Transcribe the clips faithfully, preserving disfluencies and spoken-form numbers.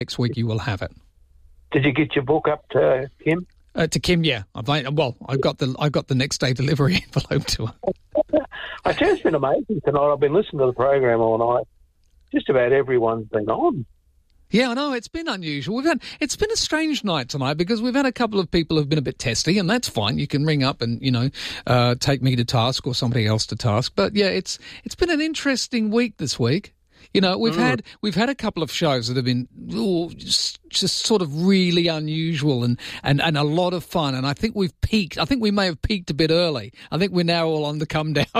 next week you will have it. Did you get your book up to Kim? Uh, to Kim, yeah. I've, well, I got the I got the next day delivery envelope to her. I tell you, it's been amazing tonight. I've been listening to the program all night. Just about everyone's been on. Yeah, I know, it's been unusual. We've had it's been a strange night tonight because we've had a couple of people who've been a bit testy, and that's fine. You can ring up and, you know, uh, take me to task or somebody else to task. But yeah, it's it's been an interesting week this week. You know, we've mm. had we've had a couple of shows that have been ooh, just, just sort of really unusual and, and, and a lot of fun. And I think we've peaked. I think we may have peaked a bit early. I think we're now all on the come down.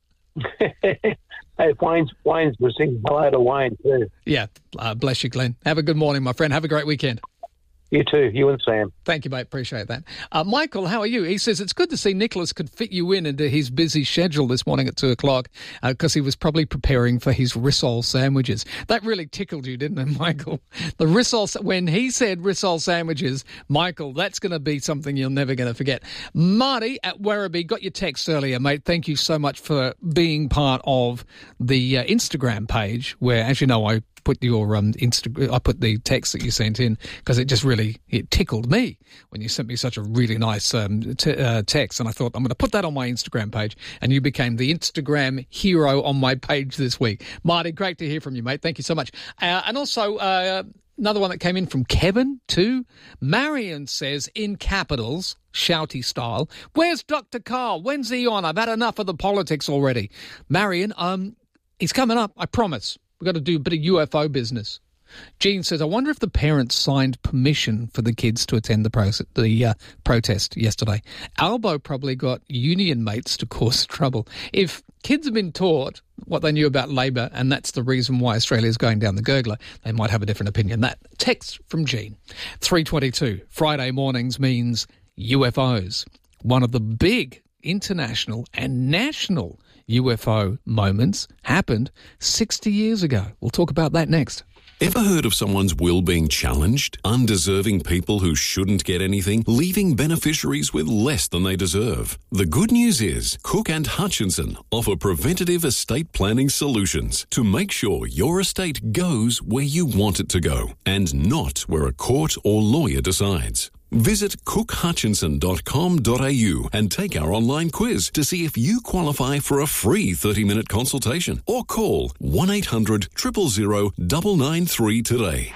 Hey, Wayne's, Wayne's was saying hello to Wayne too. Yeah, uh, bless you, Glenn. Have a good morning, my friend. Have a great weekend. You too, you and Sam. Thank you, mate. Appreciate that. Uh, Michael, how are you? He says, it's good to see Nicholas could fit you in into his busy schedule this morning at two o'clock because uh, he was probably preparing for his rissole sandwiches. That really tickled you, didn't it, Michael? The rissole, when he said rissole sandwiches, Michael, that's going to be something you're never going to forget. Marty at Werribee, got your text earlier, mate. Thank you so much for being part of the uh, Instagram page where, as you know, I put your um Insta- I put the text that you sent in because it just really it tickled me when you sent me such a really nice um, t- uh, text, and I thought I'm going to put that on my Instagram page, and you became the Instagram hero on my page this week. Marty, great to hear from you, mate. Thank you so much. Uh, and also uh, another one that came in from Kevin too. Marion says in capitals, shouty style, "Where's Doctor Carl? When's he on? I've had enough of the politics already." Marion, um, he's coming up. I promise. We've got to do a bit of U F O business. Jean says, I wonder if the parents signed permission for the kids to attend the, pro- the uh, protest yesterday. Albo probably got union mates to cause trouble. If kids have been taught what they knew about Labor, and that's the reason why Australia is going down the gurgler, they might have a different opinion. That text from Jean. three twenty-two, Friday mornings means U F Os. One of the big international and national U F O moments happened sixty years ago. We'll talk about that next. Ever heard of someone's will being challenged? Undeserving people who shouldn't get anything, leaving beneficiaries with less than they deserve. The good news is Cook and Hutchinson offer preventative estate planning solutions to make sure your estate goes where you want it to go and not where a court or lawyer decides. Visit cook hutchinson dot com dot a u and take our online quiz to see if you qualify for a free thirty-minute consultation, or call one eight hundred, zero zero zero, nine nine three today.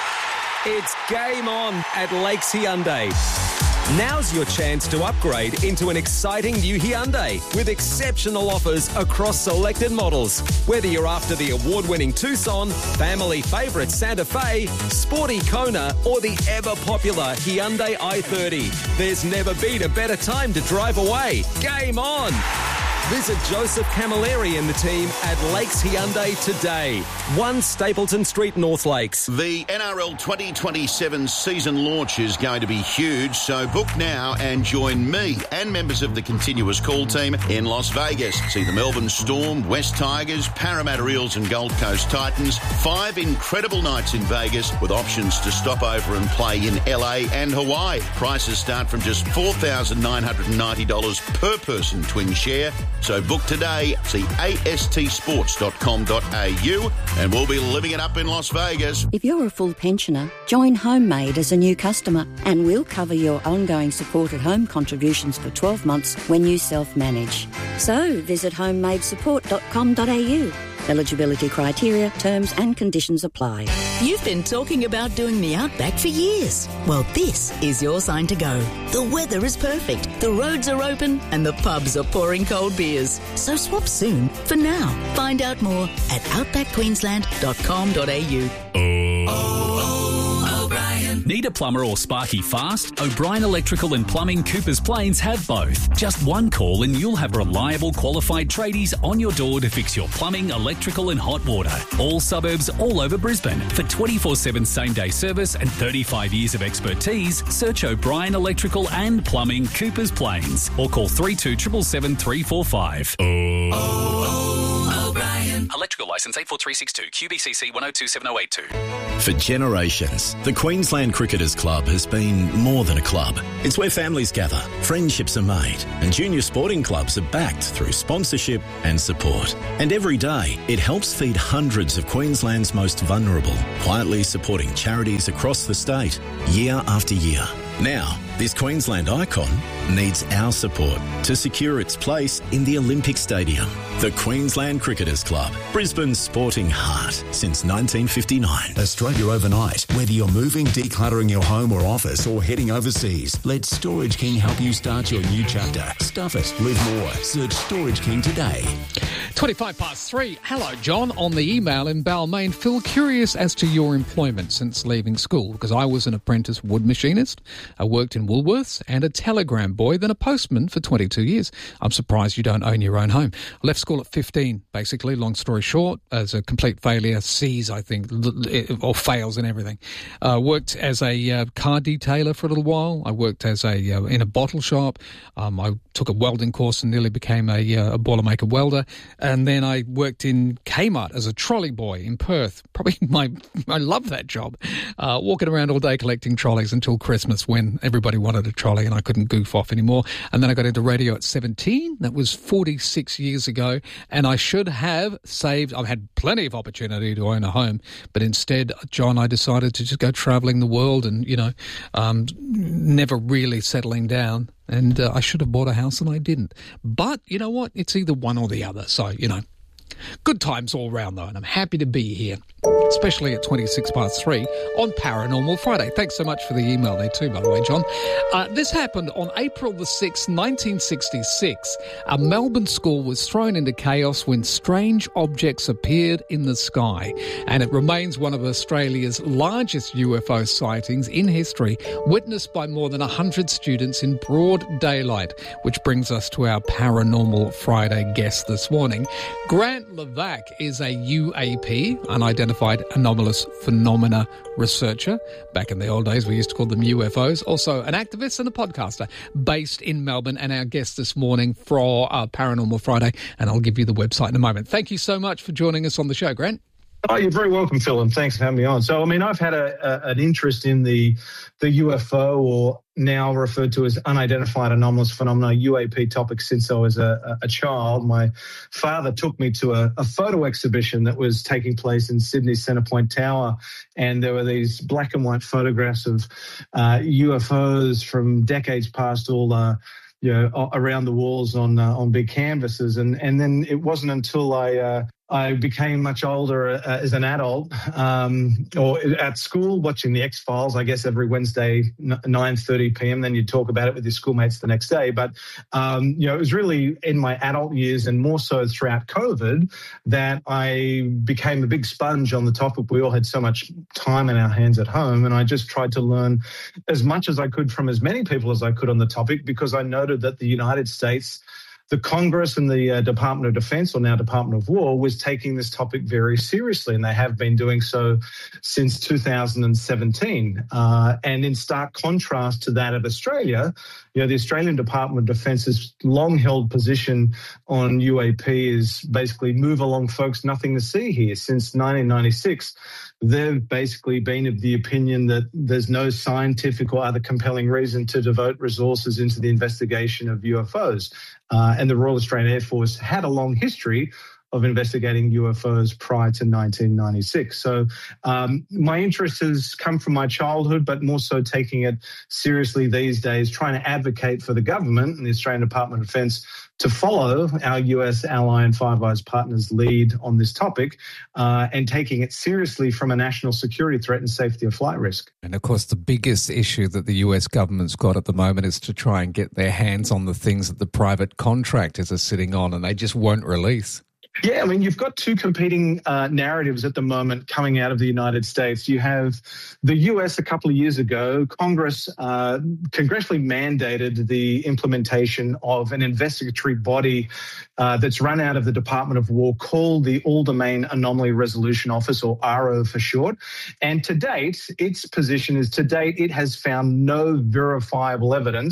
It's game on at Lakes Hyundai. Now's your chance to upgrade into an exciting new Hyundai with exceptional offers across selected models. Whether you're after the award-winning Tucson, family favourite Santa Fe, sporty Kona, or the ever-popular Hyundai i thirty, there's never been a better time to drive away. Game on! Visit Joseph Camilleri and the team at Lakes Hyundai today. one Stapleton Street, North Lakes. The N R L twenty twenty-seven season launch is going to be huge, so book now and join me and members of the Continuous Call team in Las Vegas. See the Melbourne Storm, West Tigers, Parramatta Eels and Gold Coast Titans. Five incredible nights in Vegas with options to stop over and play in L A and Hawaii. Prices start from just four thousand nine hundred ninety dollars per person twin share. So book today, see A S T sports dot com dot a u, and we'll be living it up in Las Vegas. If you're a full pensioner, join Homemade as a new customer and we'll cover your ongoing supported home contributions for twelve months when you self-manage. So visit homemade support dot com dot a u. Eligibility criteria, terms and conditions apply. You've been talking about doing the Outback for years. Well, this is your sign to go. The weather is perfect, the roads are open and the pubs are pouring cold beers. So swap soon for now. Find out more at outback queensland dot com dot a u. Need a plumber or sparky fast? O'Brien Electrical and Plumbing Coopers Plains have both. Just one call and you'll have reliable qualified tradies on your door to fix your plumbing, electrical and hot water. All suburbs all over Brisbane. For twenty-four seven same-day service and thirty-five years of expertise, search O'Brien Electrical and Plumbing Coopers Plains or call three two seven seven, three four five. Oh, oh, oh, O'Brien. Electrical licence eight four three six two, Q B C C one oh two seven oh eight two. For generations, the Queensland Cricketers Club has been more than a club. It's where families gather, friendships are made, and junior sporting clubs are backed through sponsorship and support. And every day, it helps feed hundreds of Queensland's most vulnerable, quietly supporting charities across the state, year after year. Now, this Queensland icon needs our support to secure its place in the Olympic Stadium. The Queensland Cricketers Club, Brisbane's sporting heart since nineteen fifty-nine. Australia Overnight. Whether you're moving, decluttering your home or office, or heading overseas, let Storage King help you start your new chapter. Stuff it, live more. Search Storage King today. twenty-five past three. Hello, John. On the email in Balmain, Phil, curious as to your employment since leaving school, because I was an apprentice wood machinist. I worked in Woolworths and a telegram boy, then a postman for twenty-two years. I'm surprised you don't own your own home. I left school at fifteen, basically, long story short, as a complete failure, C's, I think, or fails and everything. Uh, worked as a uh, car detailer for a little while. I worked as a uh, in a bottle shop. Um, I took a welding course and nearly became a, uh, a Boilermaker welder. And then I worked in Kmart as a trolley boy in Perth. Probably my, I love that job. Uh, walking around all day collecting trolleys until Christmas when everybody wanted a trolley and I couldn't goof off anymore. And then I got into radio at seventeen. That was forty-six years ago. And I should have saved, I've had plenty of opportunity to own a home, but instead, John, I decided to just go travelling the world and, you know, um, never really settling down. And uh, I should have bought a house and I didn't. But you know what? It's either one or the other. So, you know, good times all round though. And I'm happy to be here, especially at twenty-six past three on Paranormal Friday. Thanks so much for the email there too, by the way, John. Uh, this happened on April the sixth, nineteen sixty-six. A Melbourne school was thrown into chaos when strange objects appeared in the sky. And it remains one of Australia's largest U F O sightings in history, witnessed by more than one hundred students in broad daylight, which brings us to our Paranormal Friday guest this morning. Grant Levac is a U A P, unidentified anomalous phenomena researcher. Back in the old days, we used to call them U F Os. Also an activist and a podcaster based in Melbourne, and our guest this morning for uh, Paranormal Friday, and I'll give you the website in a moment. Thank you so much for joining us on the show, Grant. Oh, you're very welcome, Phil, and thanks for having me on. So, I mean, I've had a, a, an interest in the the U F O, or now referred to as unidentified anomalous phenomena, U A P topic, since I was a, a child. My father took me to a, a photo exhibition that was taking place in Sydney's Centrepoint Tower, and there were these black and white photographs of uh, U F Os from decades past, all uh, you know, around the walls on uh, on big canvases. And and then it wasn't until I uh, I became much older uh, as an adult, um, or at school, watching the X-Files, I guess, every Wednesday, nine thirty p.m. Then you'd talk about it with your schoolmates the next day. But, um, you know, it was really in my adult years, and more so throughout COVID, that I became a big sponge on the topic. We all had so much time in our hands at home, and I just tried to learn as much as I could from as many people as I could on the topic, because I noted that the United States, the Congress and the uh, Department of Defense, or now Department of War, was taking this topic very seriously, and they have been doing so since two thousand seventeen. Uh, and in stark contrast to that of Australia, you know, the Australian Department of Defence's long-held position on U A P is basically move along, folks, nothing to see here. Since nineteen ninety-six, they've basically been of the opinion that there's no scientific or other compelling reason to devote resources into the investigation of U F Os. Uh, and the Royal Australian Air Force had a long history of investigating U F Os prior to nineteen ninety-six. So um, my interest has come from my childhood, but more so taking it seriously these days, trying to advocate for the government and the Australian Department of Defence to follow our U S ally and Five Eyes partners' lead on this topic, uh, and taking it seriously from a national security threat and safety of flight risk. And of course, the biggest issue that the U S government's got at the moment is to try and get their hands on the things that the private contractors are sitting on, and they just won't release. Yeah, I mean, you've got two competing uh, narratives at the moment coming out of the United States. You have the U S a couple of years ago, Congress uh, congressionally mandated the implementation of an investigatory body uh, that's run out of the Department of War called the All-Domain Anomaly Resolution Office, or A R O for short. And to date, its position is to date, it has found no verifiable evidence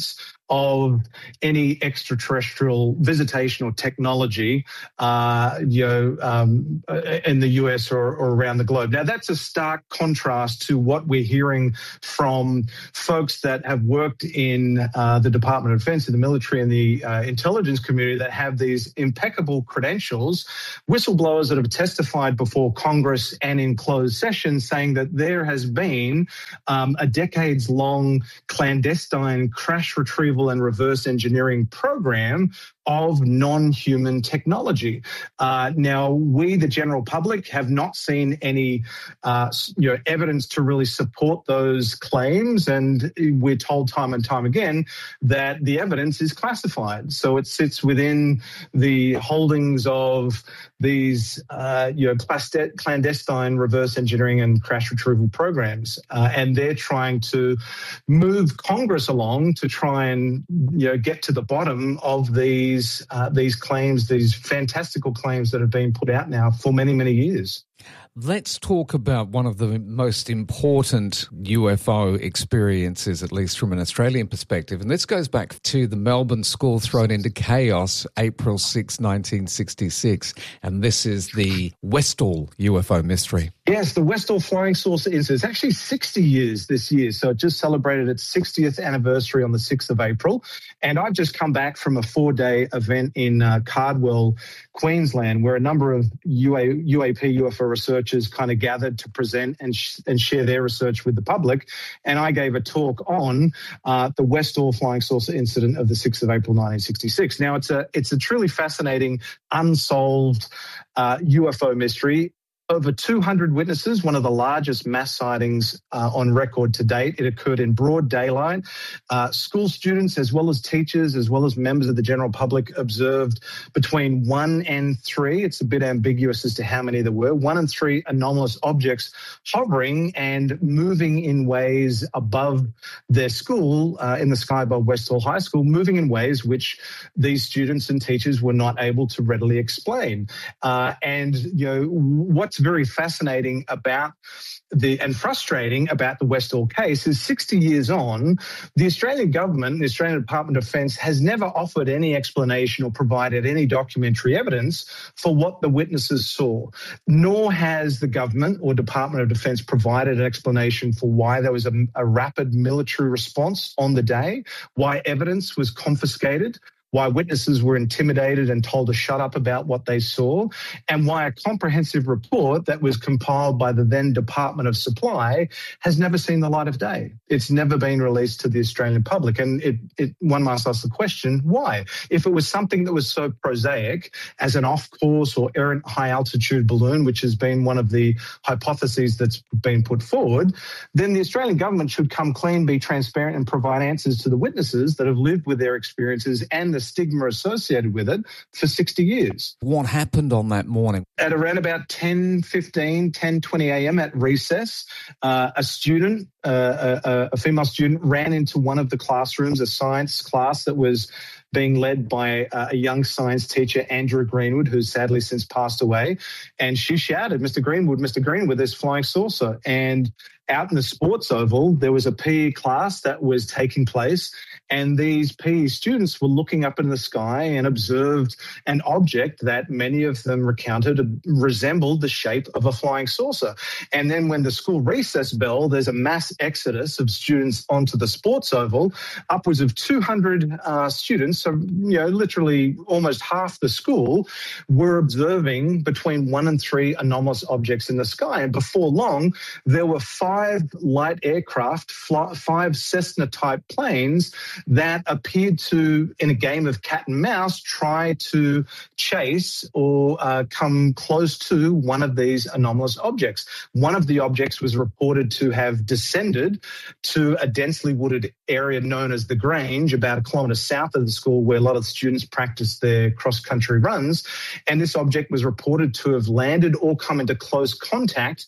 of any extraterrestrial visitation or technology, uh, you know, um, in the U S or, or around the globe. Now, that's a stark contrast to what we're hearing from folks that have worked in uh, the Department of Defense, in the military, and the uh, intelligence community that have these impeccable credentials, whistleblowers that have testified before Congress and in closed sessions saying that there has been um, a decades-long clandestine crash retrieval and reverse engineering program of non-human technology. Uh, now, we, the general public, have not seen any uh, you know, evidence to really support those claims, and we're told time and time again that the evidence is classified. So it sits within the holdings of these uh, you know, clandestine reverse engineering and crash retrieval programs, uh, and they're trying to move Congress along to try and you know, get to the bottom of these Uh, these claims, these fantastical claims that have been put out now for many, many years. Let's talk about one of the most important U F O experiences, at least from an Australian perspective. And this goes back to the Melbourne school thrown into chaos, April sixth, nineteen sixty-six. And this is the Westall U F O mystery. Yes, the Westall flying saucer incident. It's actually sixty years this year. So it just celebrated its sixtieth anniversary on the sixth of April. And I've just come back from a four-day event in uh, Cardwell, Queensland, where a number of U A, U A P, U F O researchers kind of gathered to present and, sh- and share their research with the public. And I gave a talk on uh, the Westall flying saucer incident of the sixth of April, nineteen sixty-six. Now, it's a, it's a truly fascinating, unsolved uh, U F O mystery. Over two hundred witnesses, one of the largest mass sightings uh, on record to date. It occurred in broad daylight. Uh, school students, as well as teachers, as well as members of the general public, observed between one and three. It's a bit ambiguous as to how many there were. One and three anomalous objects hovering and moving in ways above their school, uh, in the sky above Westall High School, moving in ways which these students and teachers were not able to readily explain. Uh, and, you know, what's very fascinating about the and frustrating about the Westall case is sixty years on, the Australian government, the Australian Department of Defence, has never offered any explanation or provided any documentary evidence for what the witnesses saw, nor has the government or Department of Defence provided an explanation for why there was a, a rapid military response on the day, why evidence was confiscated, why witnesses were intimidated and told to shut up about what they saw, and why a comprehensive report that was compiled by the then Department of Supply has never seen the light of day. It's never been released to the Australian public. And it, it, one must ask the question, why? If it was something that was so prosaic as an off-course or errant high-altitude balloon, which has been one of the hypotheses that's been put forward, then the Australian government should come clean, be transparent, and provide answers to the witnesses that have lived with their experiences and the stigma associated with it for sixty years. What happened on that morning? At around about ten fifteen, ten twenty a.m. at recess, uh, a student, uh, a, a female student, ran into one of the classrooms, a science class that was being led by uh, a young science teacher, Andrew Greenwood, who's sadly since passed away. And she shouted, "Mister Greenwood, Mister Greenwood, there's flying saucer." And out in the sports oval, there was a P E class that was taking place, and these P E students were looking up in the sky and observed an object that many of them recounted resembled the shape of a flying saucer. And then when the school recess bell, there's a mass exodus of students onto the sports oval. Upwards of two hundred uh, students, so you know, literally almost half the school, were observing between one and three anomalous objects in the sky. And before long, there were five Five light aircraft, five Cessna-type planes that appeared to, in a game of cat and mouse, try to chase or uh, come close to one of these anomalous objects. One of the objects was reported to have descended to a densely wooded area known as the Grange, about a kilometre south of the school where a lot of students practice their cross-country runs. And this object was reported to have landed or come into close contact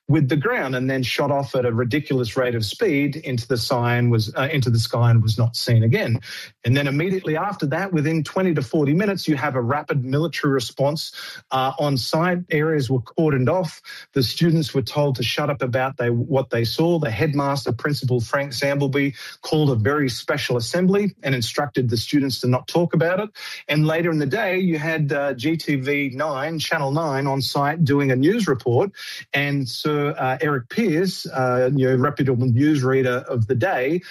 with the ground and then shot off at a ridiculous rate of speed into the sign was uh, into the sky and was not seen again. And then immediately after that, within twenty to forty minutes, you have a rapid military response uh, on site. Areas were cordoned off. The students were told to shut up about they, what they saw. The headmaster, Principal Frank Sambleby, called a very special assembly and instructed the students to not talk about it. And later in the day, you had uh, G T V nine, Channel nine on site doing a news report. And Sir uh, Eric Pearce, uh, you know, reputable newsreader of the day,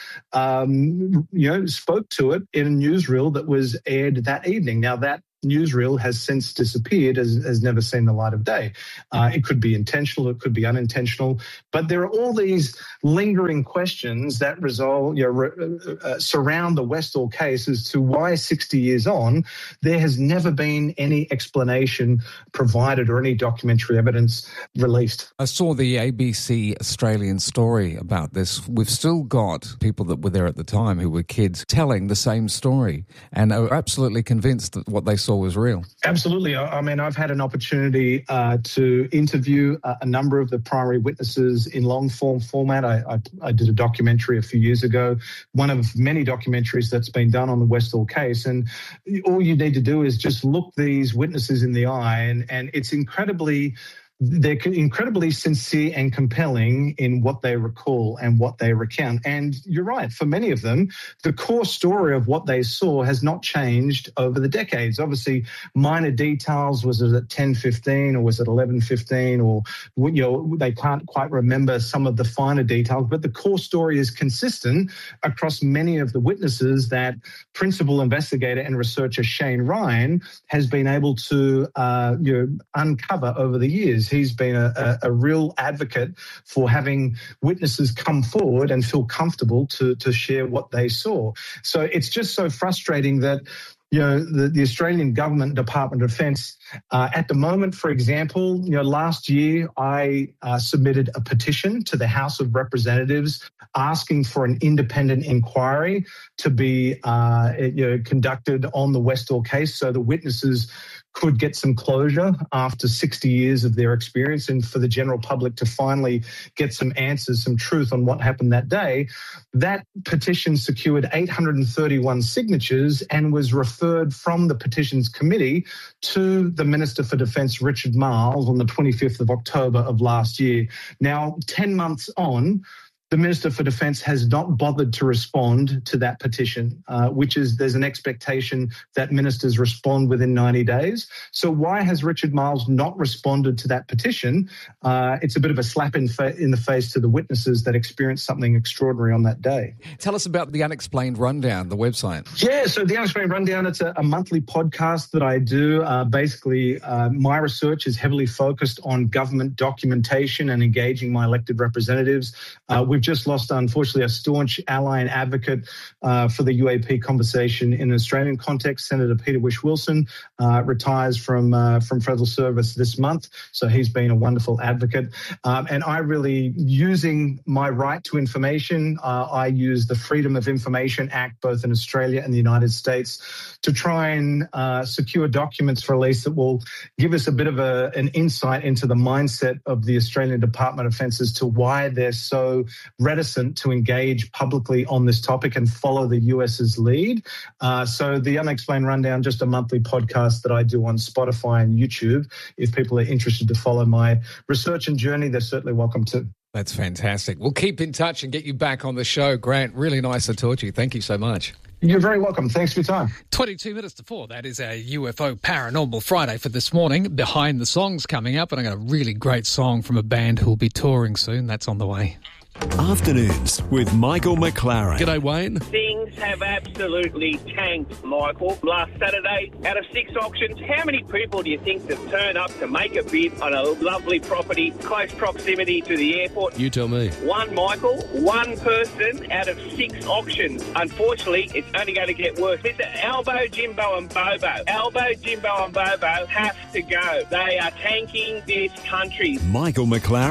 um, you know, spoke to it in a newsreel that was aired that evening. Now, that newsreel has since disappeared, has, has never seen the light of day. Uh, it could be intentional, it could be unintentional, but there are all these lingering questions that resolve, you know, uh, surround the Westall case as to why sixty years on, there has never been any explanation provided or any documentary evidence released. I saw the A B C Australian story about this. We've still got people that were there at the time who were kids telling the same story and are absolutely convinced that what they saw was real. Absolutely. I mean, I've had an opportunity uh, to interview a, a number of the primary witnesses in long form format. I, I, I did a documentary a few years ago, one of many documentaries that's been done on the Westall case. And all you need to do is just look these witnesses in the eye, and, and it's incredibly they're incredibly sincere and compelling in what they recall and what they recount. And you're right, for many of them, the core story of what they saw has not changed over the decades. Obviously, minor details, was it at ten fifteen or was it eleven fifteen, or, you know, they can't quite remember some of the finer details, but the core story is consistent across many of the witnesses that principal investigator and researcher Shane Ryan has been able to uh, you know, uncover over the years. He's been a, a, a real advocate for having witnesses come forward and feel comfortable to, to share what they saw. So it's just so frustrating that, you know, the, the Australian government, Department of Defence, uh, at the moment, for example, you know, last year I uh, submitted a petition to the House of Representatives asking for an independent inquiry to be uh, you know, conducted on the Westall case so the witnesses could get some closure after sixty years of their experience, and for the general public to finally get some answers, some truth on what happened that day. That petition secured eight hundred thirty-one signatures and was referred from the petitions committee to the Minister for Defence, Richard Marles, on the twenty-fifth of October of last year. Now, ten months on, the Minister for Defence has not bothered to respond to that petition, uh, which is there's an expectation that ministers respond within ninety days. So why has Richard Marles not responded to that petition? Uh, it's a bit of a slap in, fa- in the face to the witnesses that experienced something extraordinary on that day. Tell us about the Unexplained Rundown, the website. Yeah, so the Unexplained Rundown, it's a, a monthly podcast that I do. Uh, basically, uh, my research is heavily focused on government documentation and engaging my elected representatives. Uh, we We've just lost, unfortunately, a staunch ally and advocate uh, for the U A P conversation in an Australian context. Senator Peter Whish-Wilson uh, retires from uh, from federal service this month, so he's been a wonderful advocate. Um, and I really, using my right to information, uh, I use the Freedom of Information Act, both in Australia and the United States, to try and uh, secure documents release that will give us a bit of a, an insight into the mindset of the Australian Department of Defence as to why they're so reticent to engage publicly on this topic and follow the US's lead. Uh, so the Unexplained Rundown, just a monthly podcast that I do on Spotify and YouTube. If people are interested to follow my research and journey, they're certainly welcome to. That's fantastic. We'll keep in touch and get you back on the show. Grant, really nice to talk to you. Thank you so much. You're very welcome. Thanks for your time. twenty-two minutes to four. That is our U F O Paranormal Friday for this morning. Behind the Songs coming up, and I got a really great song from a band who'll be touring soon. That's on the way. Afternoons with Michael McLaren. G'day, Wayne. Things have absolutely tanked, Michael. Last Saturday, out of six auctions, how many people do you think that turn up to make a bid on a lovely property, close proximity to the airport? You tell me. One, Michael. One person out of six auctions. Unfortunately, it's only going to get worse. Mister Albo, Jimbo and Bobo. Albo, Jimbo and Bobo have to go. They are tanking this country. Michael McLaren.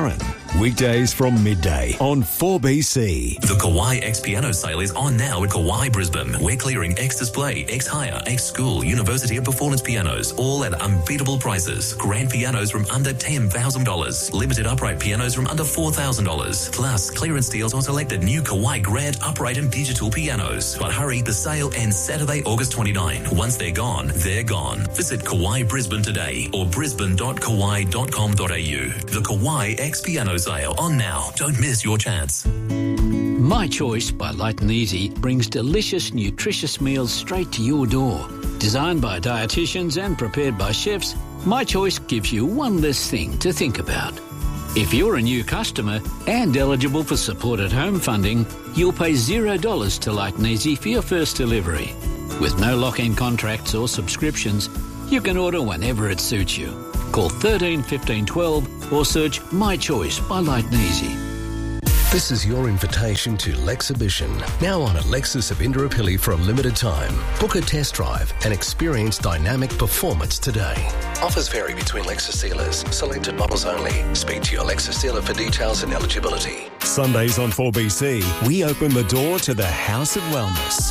Weekdays from midday on four B C. The Kawai X Piano sale is on now at Kawai Brisbane. We're clearing X Display, X Hire, X School, University and Performance pianos, all at unbeatable prices. Grand pianos from under ten thousand dollars. Limited upright pianos from under four thousand dollars. Plus, clearance deals on selected new Kawai Grand upright and digital pianos. But hurry, the sale ends Saturday, August twenty-ninth. Once they're gone, they're gone. Visit Kawai Brisbane today or brisbane dot kawai dot com dot a u. The Kawai X Piano sale on now. Don't miss your chance. My Choice by Light and Easy brings delicious, nutritious meals straight to your door. Designed by dietitians and prepared by chefs, My Choice gives you one less thing to think about. If you're a new customer and eligible for supported home funding, you'll pay zero dollars to Light and Easy for your first delivery. With no lock-in contracts or subscriptions, you can order whenever it suits you. Call thirteen fifteen twelve or search My Choice by Light and Easy. This is your invitation to Lexhibition, now on at Lexus of Indooroopilly for a limited time. Book a test drive and experience dynamic performance today. Offers vary between Lexus dealers. Selected models only. Speak to your Lexus dealer for details and eligibility. Sundays on four B C, we open the door to the House of Wellness.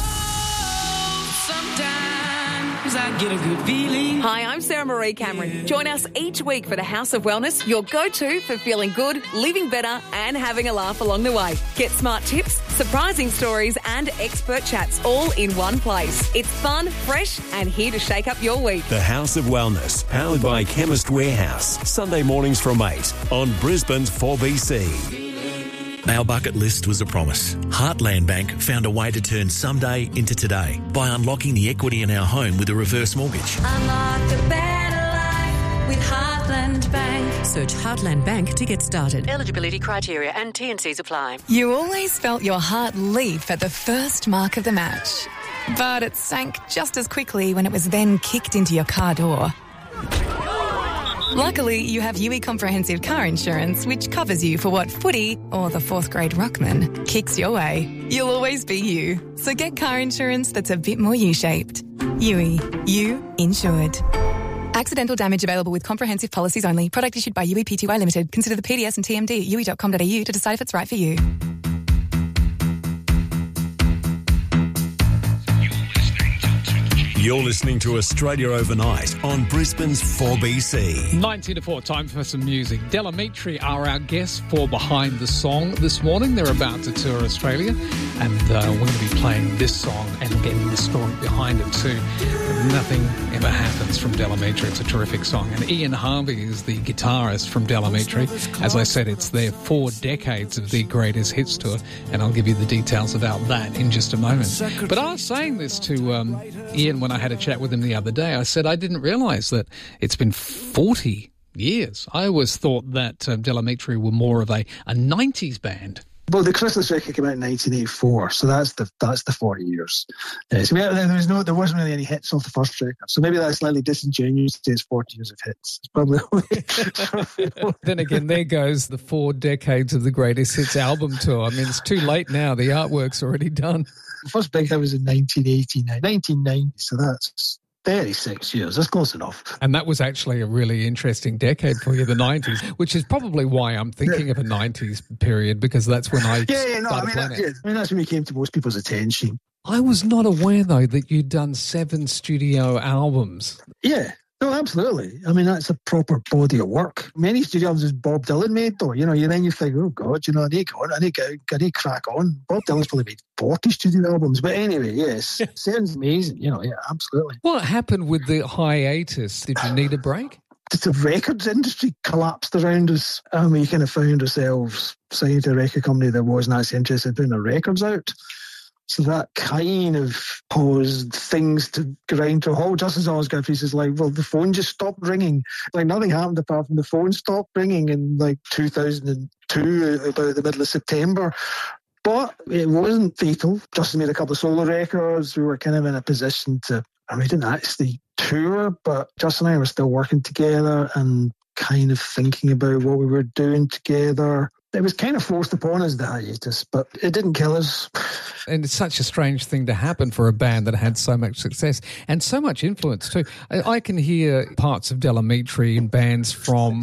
I get a good feeling. Hi, I'm Sarah Marie Cameron. Join us each week for the House of Wellness, your go-to for feeling good, living better and having a laugh along the way. Get smart tips, surprising stories and expert chats all in one place. It's fun, fresh and here to shake up your week. The House of Wellness, powered by Chemist Warehouse. Sunday mornings from eight on Brisbane's four B C. Our bucket list was a promise. Heartland Bank found a way to turn someday into today by unlocking the equity in our home with a reverse mortgage. Unlock a better life with Heartland Bank. Search Heartland Bank to get started. Eligibility criteria and T and Cs apply. You always felt your heart leap at the first mark of the match, but it sank just as quickly when it was then kicked into your car door. Luckily, you have U E Comprehensive Car Insurance, which covers you for what footy or the fourth grade ruckman kicks your way. You'll always be you. So get car insurance that's a bit more U-shaped. U E. You insured. Accidental damage available with comprehensive policies only. Product issued by U E P T Y Limited. Consider the P D S and T M D at u e dot com dot a u to decide if it's right for you. You're listening to Australia Overnight on Brisbane's four B C. ninety to four, time for some music. Delamitri are our guests for Behind the Song this morning. They're about to tour Australia, and uh, we're going to be playing this song and getting the story behind it too. Nothing ever happens from Delamitri. It's a terrific song. And Ian Harvey is the guitarist from Delamitri. As I said, it's their four decades of the greatest hits tour, and I'll give you the details about that in just a moment. But I was saying this to um, Ian when I had a chat with him the other day. I said I didn't realise that it's been forty years. I always thought that um, Delamitri were more of a, a nineties band. Well, the Chrysalis record came out in nineteen eighty-four, so that's the that's the forty years. Yeah, so there was no, there wasn't really any hits off the first record, so maybe that's slightly disingenuous to say it's forty years of hits. It's probably. Then again, there goes the four decades of the greatest hits album tour. I mean, it's too late now. The artwork's already done. The first big hit was in nineteen eighty-nine, nineteen ninety, so that's thirty-six years. That's close enough. And that was actually a really interesting decade for you, the nineties, which is probably why I'm thinking yeah. of a nineties period, because that's when I yeah, yeah, no, started I mean, playing that, it. yeah, I mean, that's when we came to most people's attention. I was not aware, though, that you'd done seven studio albums. Yeah. No, absolutely. I mean, that's a proper body of work. Many studio albums Bob Dylan made, though. You know, you then you think, oh, God, you know, I need to go on, I need to, I need to crack on. Bob Dylan's probably made forty studio albums. But anyway, yes, sounds amazing. You know, yeah, absolutely. What happened with the hiatus? Did you need a break? The records industry collapsed around us, and we kind of found ourselves signed to a record company that wasn't actually interested in putting our records out. So that kind of caused things to grind to a halt. Just as always got pieces like, well, the phone just stopped ringing. Like nothing happened apart from the phone stopped ringing in like two thousand two, about the middle of September. But it wasn't fatal. Justin made a couple of solo records. We were kind of in a position to, I mean, we didn't actually tour, but Justin and I were still working together and kind of thinking about what we were doing together. It was kind of forced upon us, the hiatus, but it didn't kill us. And it's such a strange thing to happen for a band that had so much success and so much influence too. I, I can hear parts of Del Amitri in bands from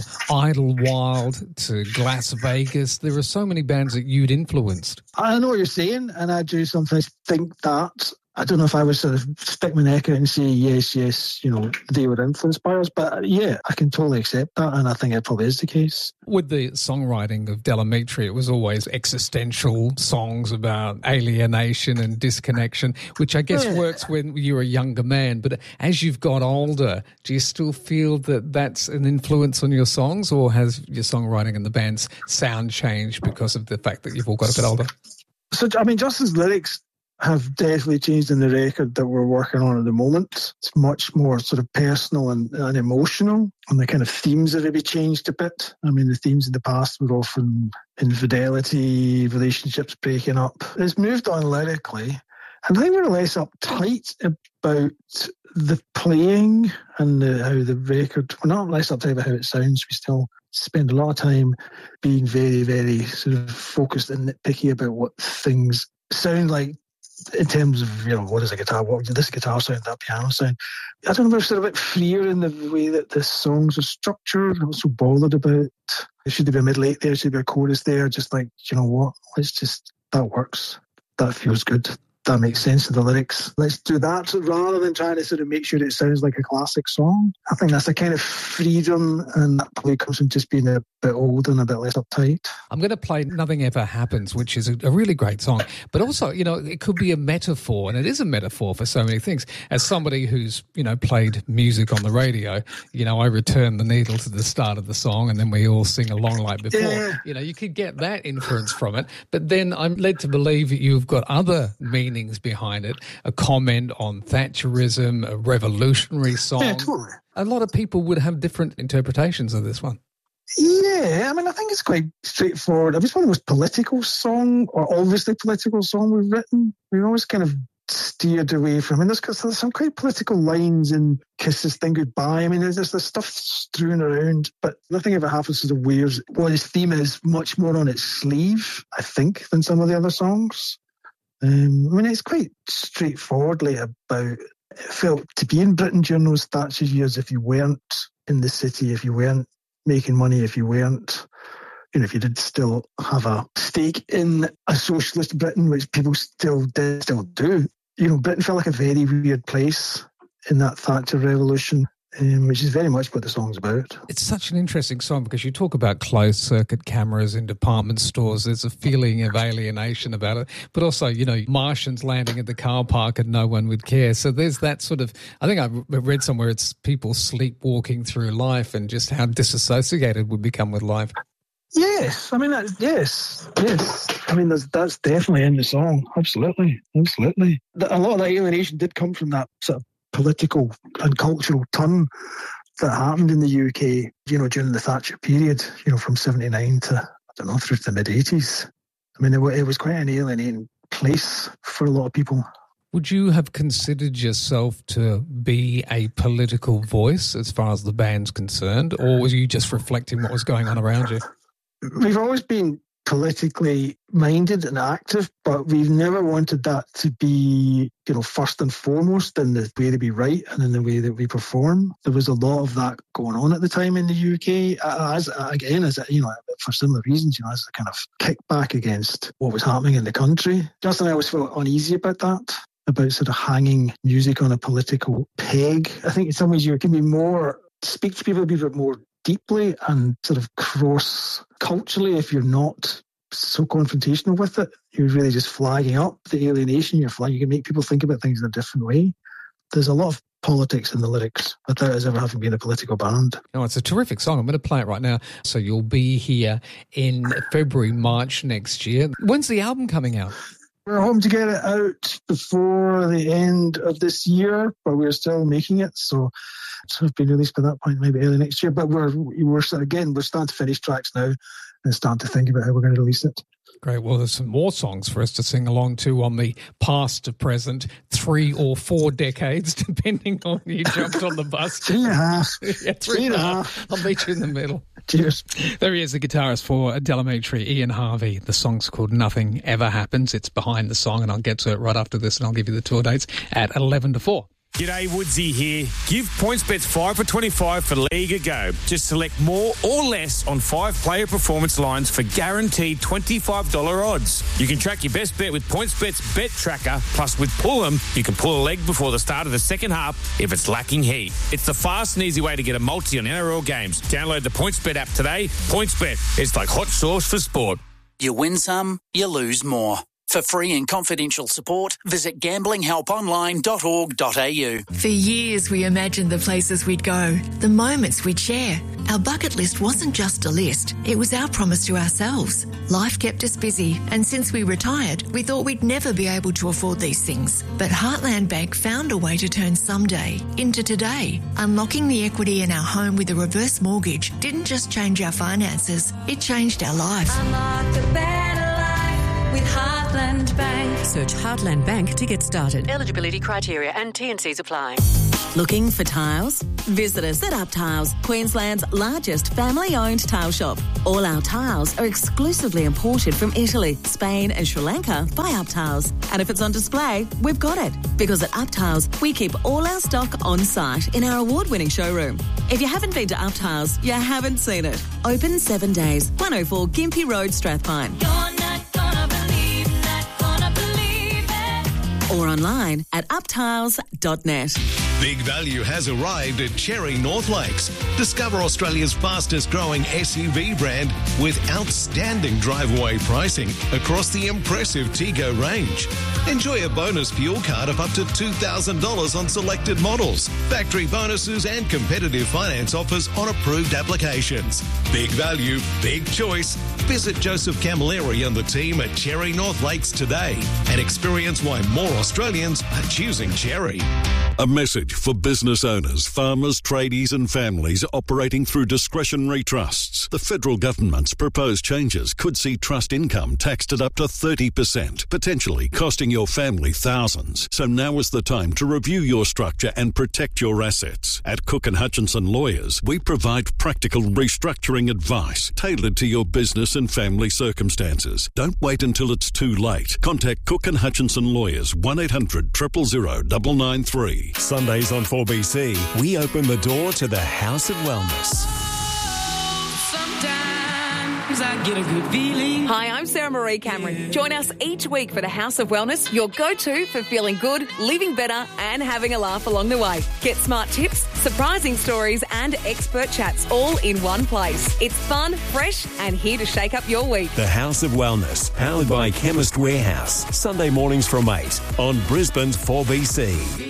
Idlewild to Las Vegas. There are so many bands that you'd influenced. I know what you're saying, and I do sometimes think that. I don't know if I would sort of stick my neck out and say, yes, yes, you know, they were influenced by us. But yeah, I can totally accept that, and I think it probably is the case. With the songwriting of Del Amitri, it was always existential songs about alienation and disconnection, which I guess yeah. works when you're a younger man. But as you've got older, do you still feel that that's an influence on your songs, or has your songwriting and the band's sound changed because of the fact that you've all got a bit older? So, I mean, Justin's lyrics have definitely changed in the record that we're working on at the moment. It's much more sort of personal and, and emotional, and the kind of themes have maybe changed a bit. I mean, the themes in the past were often infidelity, relationships breaking up. It's moved on lyrically, and I think we're less uptight about the playing and the, how the record, we're not less uptight about how it sounds. We still spend a lot of time being very, very sort of focused and nitpicky about what things sound like, in terms of, you know, what is a guitar, what did this guitar sound, that piano sound. I don't know, we're sort of a bit freer in the way that the songs are structured. I'm not so bothered about, there should be a middle eight there, there should be a chorus there, just like, you know what, let's just, that works. That feels good. That makes sense to the lyrics. Let's do that rather than trying to sort of make sure it sounds like a classic song. I think that's a kind of freedom, and that probably comes from just being a bit older and a bit less uptight. I'm going to play Nothing Ever Happens, which is a, a really great song. But also, you know, it could be a metaphor, and it is a metaphor for so many things. As somebody who's, you know, played music on the radio, you know, I return the needle to the start of the song and then we all sing along like before. Yeah. You know, you could get that inference from it. But then I'm led to believe that you've got other meanings behind it, a comment on Thatcherism, a revolutionary song. Yeah, totally. A lot of people would have different interpretations of this one. Yeah, I mean, I think it's quite straightforward. It's one of the most political song, or obviously political song we've written. We've always kind of steered away from, and there's, there's some quite political lines in Kiss This Thing Goodbye. I mean, there's, there's stuff strewn around, but Nothing Ever Happens sort of wears what his theme is much more on its sleeve, I think, than some of the other songs. Um, I mean, it's quite straightforwardly about, it felt to be in Britain during those Thatcher years, if you weren't in the city, if you weren't making money, if you weren't, you know, if you did still have a stake in a socialist Britain, which people still did, still do, you know, Britain felt like a very weird place in that Thatcher revolution. Um, which is very much what the song's about. It's such an interesting song because you talk about closed-circuit cameras in department stores. There's a feeling of alienation about it. But also, you know, Martians landing at the car park and no one would care. So there's that sort of, I think I read somewhere it's people sleepwalking through life and just how disassociated we become with life. Yes, I mean, that's, yes, yes. I mean, that's, that's definitely in the song. Absolutely, absolutely. A lot of that alienation did come from that sort of political and cultural turn that happened in the U K, you know, during the Thatcher period, you know, from seventy-nine to, I don't know, through to the mid-eighties. I mean, it, it was quite an alienating place for a lot of people. Would you have considered yourself to be a political voice as far as the band's concerned, or were you just reflecting what was going on around you? We've always been politically minded and active, but we've never wanted that to be, you know, first and foremost in the way that we write and in the way that we perform. There was a lot of that going on at the time in the U K, as again, as you know, for similar reasons, you know, as a kind of kickback against what was happening in the country. Justin and I always felt uneasy about that, about sort of hanging music on a political peg. I think in some ways you can be more, speak to people a bit more deeply and sort of cross culturally if you're not so confrontational with it. You're really just flagging up the alienation. You're flagging, you can make people think about things in a different way. There's a lot of politics in the lyrics without us ever having been a political band. No, it's a terrific song. I'm going to play it right now. So you'll be here in February, March next year. When's the album coming out? We're hoping to get it out before the end of this year, but we're still making it. So it'll be released by that point, maybe early next year. But we're, we're again, we're starting to finish tracks now and starting to think about how we're going to release it. Great. Well, there's some more songs for us to sing along to on the past to present, three or four decades, depending on when you jumped on the bus. Three and a half. yeah, three, three and a half. half. I'll meet you in the middle. Cheers. There he is, the guitarist for Delamitri, Ian Harvey. The song's called Nothing Ever Happens. It's behind the song, and I'll get to it right after this, and I'll give you the tour dates at eleven to four. G'day, Woodsy here. Give PointsBets five for twenty-five for League a go. Just select more or less on five player performance lines for guaranteed twenty-five dollars odds. You can track your best bet with PointsBet's Bet Tracker. Plus, with Pull'em, you can pull a leg before the start of the second half if it's lacking heat. It's the fast and easy way to get a multi on N R L games. Download the PointsBet app today. PointsBet, it's like hot sauce for sport. You win some, you lose more. For free and confidential support, visit gambling help online dot org dot a u. For years, we imagined the places we'd go, the moments we'd share. Our bucket list wasn't just a list, it was our promise to ourselves. Life kept us busy, and since we retired, we thought we'd never be able to afford these things. But Heartland Bank found a way to turn someday into today. Unlocking the equity in our home with a reverse mortgage didn't just change our finances, it changed our lives. Unlock a better life with Heartland Bank. Search Heartland Bank to get started. Eligibility criteria and T and Cs apply. Looking for tiles? Visit us at Up Tiles, Queensland's largest family-owned tile shop. All our tiles are exclusively imported from Italy, Spain and Sri Lanka by Up Tiles. And if it's on display, we've got it. Because at Up Tiles, we keep all our stock on site in our award-winning showroom. If you haven't been to Up Tiles, you haven't seen it. Open seven days, one oh four Gympie Road, Strathpine. You're not gonna believe, not gonna believe it. Or online at up tiles dot net. Big value has arrived at Cherry North Lakes. Discover Australia's fastest growing S U V brand with outstanding drive-away pricing across the impressive Tego range. Enjoy a bonus fuel card of up to two thousand dollars on selected models, factory bonuses and competitive finance offers on approved applications. Big value, big choice. Visit Joseph Camilleri and the team at Cherry North Lakes today and experience why more Australians are choosing Cherry. A message for business owners, farmers, tradies and families operating through discretionary trusts. The federal government's proposed changes could see trust income taxed at up to thirty percent, potentially costing your family thousands. So now is the time to review your structure and protect your assets. At Cook and Hutchinson Lawyers, we provide practical restructuring advice tailored to your business and family circumstances. Don't wait until it's too late. Contact Cook and Hutchinson Lawyers, one eight hundred, zero zero zero, nine nine three. Sundays on four B C, we open the door to the House of Wellness. I get a good feeling. Hi, I'm Sarah Marie Cameron. Join us each week for the House of Wellness, your go-to for feeling good, living better and having a laugh along the way. Get smart tips, surprising stories and expert chats all in one place. It's fun, fresh and here to shake up your week. The House of Wellness, powered by Chemist Warehouse. Sunday mornings from eight on Brisbane's four B C.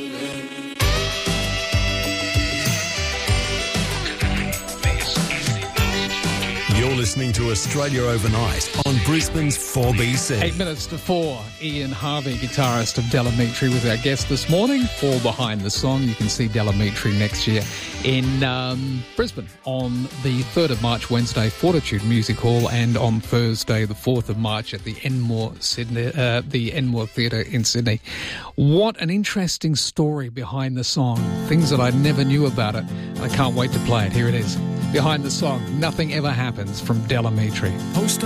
You're listening to Australia Overnight on Brisbane's four B C. Eight minutes to four. Ian Harvey, guitarist of Delamitri, was our guest this morning for Behind the Song. You can see Delamitri next year in um, Brisbane on the third of March, Wednesday, Fortitude Music Hall, and on Thursday, the fourth of March, at the Enmore Sydney, uh, the Enmore Theatre in Sydney. What an interesting story behind the song. Things that I never knew about it. I can't wait to play it. Here it is. Behind the Song, Nothing Ever Happens from Delamitri.